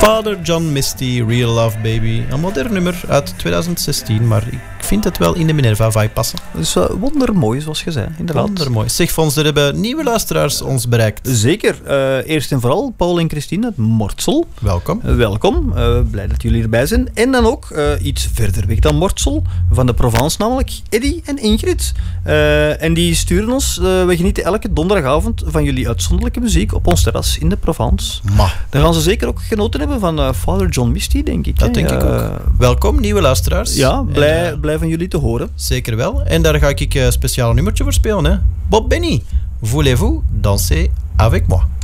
Father John Misty, Real Love Baby. Een modern nummer uit 2016, maar ik vind het wel in de Minerva-vibe passen. Dat is wondermooi, zoals je zei. Inderdaad. Wondermooi. Zeg, Fons, er hebben nieuwe luisteraars ons bereikt. Zeker. Eerst en vooral Paul en Christine uit Mortsel. Welkom. Welkom. Blij dat jullie erbij zijn. En dan ook iets verder weg dan Mortsel, van de Provence namelijk, Eddy en Ingrid. En die sturen ons, we genieten elke donderdagavond van jullie uitzonderlijke muziek op ons terras in de Provence. Daar gaan ze zeker ook genoten hebben van Father John Misty, denk ik. Dat denk ik ook. Welkom, nieuwe luisteraars. Ja, blij van jullie te horen. Zeker wel. En daar ga ik een speciaal nummertje voor spelen. Hè. Bob Benny, voulez-vous danser avec moi?